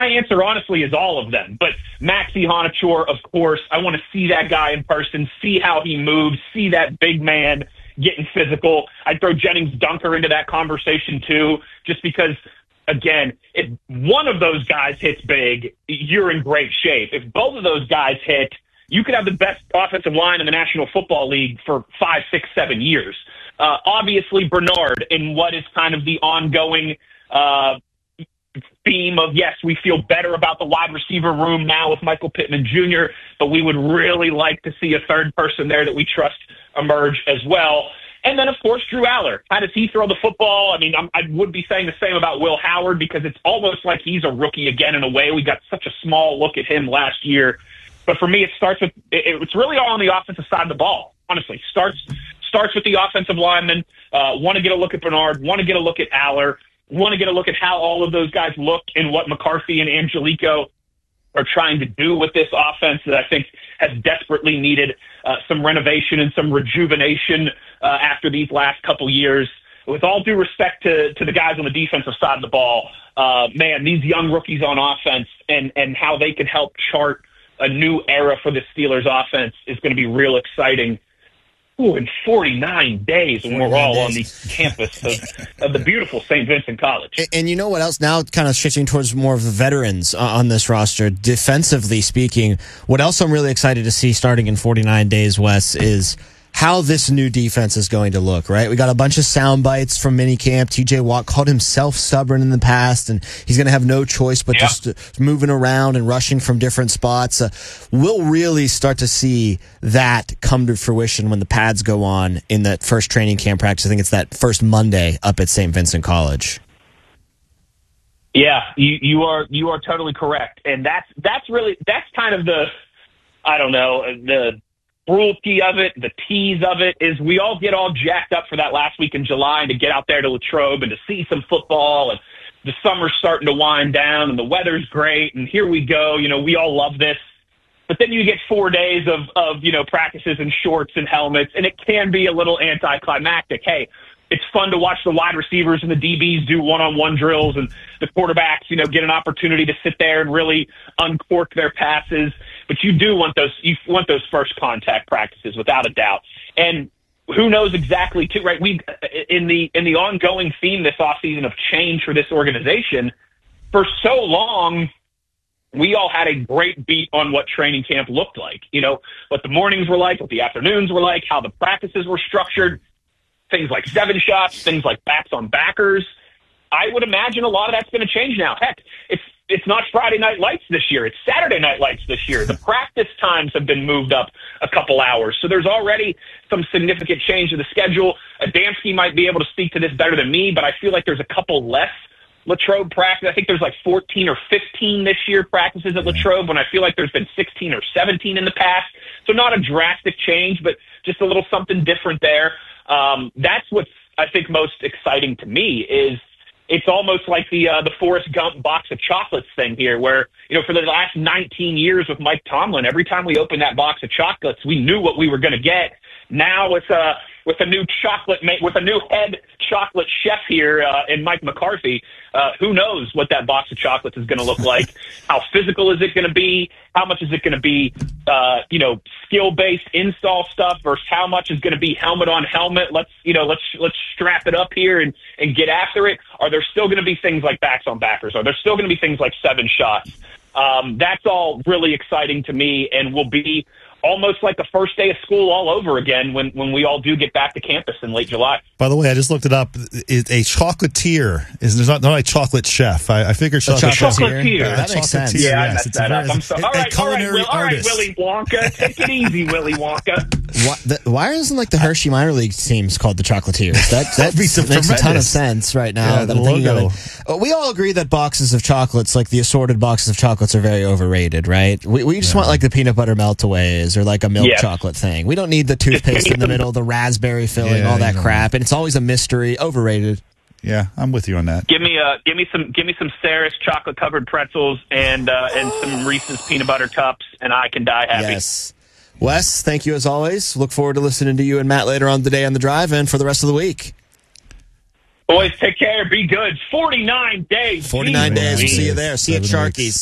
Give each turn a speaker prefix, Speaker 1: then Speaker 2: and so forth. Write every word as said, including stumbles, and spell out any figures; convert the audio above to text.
Speaker 1: answer, honestly, is all of them. But Maxi Honachor, of course, I want to see that guy in person, see how he moves, see that big man getting physical. I'd throw Jennings Dunker into that conversation, too, just because, again, if one of those guys hits big, you're in great shape. If both of those guys hit, you could have the best offensive line in the National Football League for five, six, seven years. Uh, obviously, Bernard, in what is kind of the ongoing uh, theme of, yes, we feel better about the wide receiver room now with Michael Pittman Junior, but we would really like to see a third person there that we trust emerge as well. And then, of course, Drew Aller. How does he throw the football? I mean, I'm, I would be saying the same about Will Howard because it's almost like he's a rookie again in a way. We got such a small look at him last year. But for me, it starts with it, it's really all on the offensive side of the ball, honestly. Starts starts with the offensive linemen. Uh, want to get a look at Bernard, want to get a look at Aller, want to get a look at how all of those guys look and what McCarthy and Angelico are trying to do with this offense that I think has desperately needed uh, some renovation and some rejuvenation uh, after these last couple years. With all due respect to, to the guys on the defensive side of the ball, uh, man, these young rookies on offense and, and how they can help chart a new era for the Steelers offense is going to be real exciting. Ooh, in forty-nine days, when we're all on the campus of, of the beautiful Saint Vincent College.
Speaker 2: And, and you know what else? Now kind of shifting towards more of the veterans uh, on this roster, defensively speaking, what else I'm really excited to see starting in forty-nine days, Wes, is how this new defense is going to look, right? We got a bunch of sound bites from minicamp. T J Watt called himself stubborn in the past, and he's going to have no choice but yeah. just uh, moving around and rushing from different spots. Uh, we'll really start to see that come to fruition when the pads go on in that first training camp practice. I think it's that first Monday up at Saint Vincent College.
Speaker 1: Yeah, you, you are you are totally correct, and that's that's really that's kind of the I don't know the. cruelty of it, the tease of it, is we all get all jacked up for that last week in July and to get out there to Latrobe and to see some football, and the summer's starting to wind down and the weather's great and here we go. You know, we all love this. But then you get four days of, of you know, practices in shorts and helmets, and it can be a little anticlimactic. Hey, it's fun to watch the wide receivers and the D Bs do one-on-one drills and the quarterbacks, you know, get an opportunity to sit there and really uncork their passes. But you do want those, you want those first contact practices without a doubt. And who knows exactly too, right? We, in the, in the ongoing theme this offseason of change for this organization, for so long, we all had a great beat on what training camp looked like. You know, what the mornings were like, what the afternoons were like, how the practices were structured. Things like seven shots, things like backs on backers. I would imagine a lot of that's going to change now. Heck, it's it's not Friday night lights this year. It's Saturday night lights this year. The practice times have been moved up a couple hours. So there's already some significant change to the schedule. Adamski might be able to speak to this better than me, but I feel like there's a couple less Latrobe practice. I think there's like fourteen or fifteen this year practices at Latrobe, when I feel like there's been sixteen or seventeen in the past. So not a drastic change, but just a little something different there. Um, that's what's, I think, most exciting to me is it's almost like the uh, the Forrest Gump box of chocolates thing here, where, you know, for the last nineteen years with Mike Tomlin, every time we opened that box of chocolates, we knew what we were going to get. Now with a with a new chocolate with a new head chocolate chef here uh, in Mike McCarthy, uh, who knows what that box of chocolates is going to look like? How physical is it going to be? How much is it going to be, uh, you know, skill based install stuff versus how much is going to be helmet on helmet? Let's you know let's let's strap it up here and and get after it. Are there still going to be things like backs on backers? Are there still going to be things like seven shots? Um, that's all really exciting to me, and will be almost like the first day of school all over again when, when we all do get back to campus in late July.
Speaker 3: By the way, I just looked it up. It, a chocolatier is there's not, not a chocolate chef. I, I figured chocolate chef.
Speaker 1: Chocolatier.
Speaker 2: Yeah, that makes sense.
Speaker 1: Yeah,
Speaker 3: yes,
Speaker 1: I messed
Speaker 3: it's
Speaker 1: that
Speaker 3: very,
Speaker 1: up. I'm sorry. All right, all right, Will, all right, Willy Wonka. Take it easy, Willy Wonka.
Speaker 2: Why, the, why isn't like the Hershey minor league teams called the Chocolatiers? That that makes
Speaker 3: tremendous.
Speaker 2: a ton of sense right now.
Speaker 3: Yeah,
Speaker 2: that
Speaker 3: the
Speaker 2: I'm thinking
Speaker 3: logo.
Speaker 2: of it. We all agree that boxes of chocolates, like the assorted boxes of chocolates, are very overrated, right? We we just
Speaker 3: Yeah.
Speaker 2: want like the peanut butter meltaways or like a milk
Speaker 1: Yeah.
Speaker 2: chocolate thing. We don't need the toothpaste in the middle, the raspberry filling,
Speaker 3: Yeah,
Speaker 2: all that
Speaker 3: you know.
Speaker 2: crap. And it's always a mystery. Overrated.
Speaker 3: Yeah, I'm with you on that.
Speaker 1: Give me uh, give me some give me some Saris chocolate covered pretzels and uh, and some Reese's peanut butter cups, and I can die happy.
Speaker 2: Yes. Wes, thank you as always. Look forward to listening to you and Matt later on today on the drive and for the rest of the week.
Speaker 1: Boys, take care. Be good. forty-nine days.
Speaker 2: forty-nine days. We'll see you there. See you at
Speaker 3: Seven weeks.
Speaker 2: Sharkies.